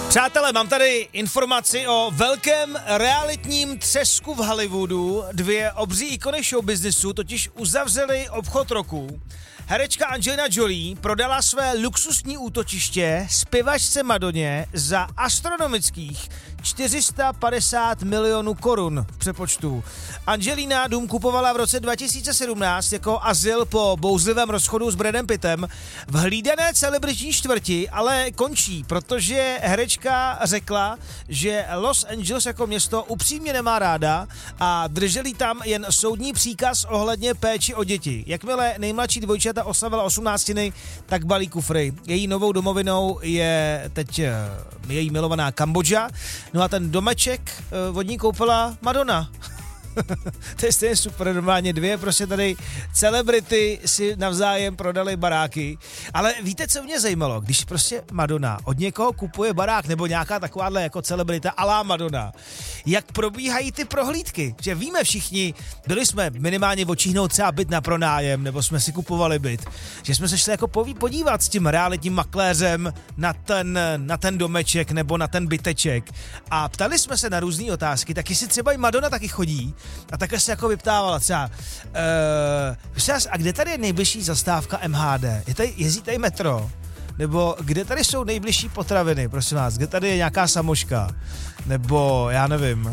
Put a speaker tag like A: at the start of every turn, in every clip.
A: Přátelé, mám tady informaci o velkém realitním třesku v Hollywoodu. Dvě obří ikony showbiznesu totiž uzavřely obchod roku. Herečka Angelina Jolie prodala své luxusní útočiště zpěvačce Madoně za astronomických 450 milionů korun v přepočtu. Angelina dům kupovala v roce 2017 jako azyl po bouřlivém rozchodu s Bradem Pittem v hlídané celebritní čtvrti, ale končí, protože herečka řekla, že Los Angeles jako město upřímně nemá ráda a drželi tam jen soudní příkaz ohledně péči o děti. Jakmile nejmladší dvojčata oslavila 18, tak balí kufry. Její novou domovinou je teď její milovaná Kambodža. No a ten domeček od ní koupila Madonna. To je stejně super, normálně dvě prostě tady celebrity si navzájem prodali baráky. Ale víte, co mě zajímalo? Když prostě Madonna od někoho kupuje barák nebo nějaká takováhle jako celebrita a la Madonna, jak probíhají ty prohlídky? Že víme všichni, byli jsme minimálně očíhnout třeba byt na pronájem, nebo jsme si kupovali byt, že jsme se šli jako podívat s tím realitním makléřem na ten domeček nebo na ten byteček a ptali jsme se na různé otázky, tak jestli třeba i Madonna taky chodí a takhle se jako vyptávala třeba, a kde tady je nejbližší zastávka MHD? Jezdí tady metro? Nebo kde tady jsou nejbližší potraviny, prosím vás? Kde tady je nějaká samoška? Nebo já nevím,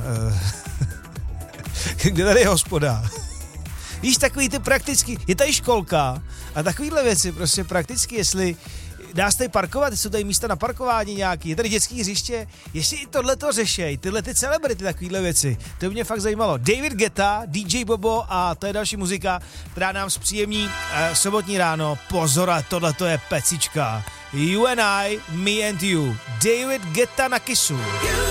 A: kde tady je hospoda? Víš, takový ty praktický, je tady školka a takovýhle věci prostě prakticky, jestli dá se tady parkovat, jsou tady místa na parkování nějaký, je tady dětský hřiště, jestli i tohleto řešej, tyhle ty celebrity, takovýhle věci, to by mě fakt zajímalo. David Guetta, DJ Bobo a to je další muzika, která nám zpříjemní sobotní ráno. Pozor, tohleto je pecička. You and I, me and you. David Guetta na Kissu.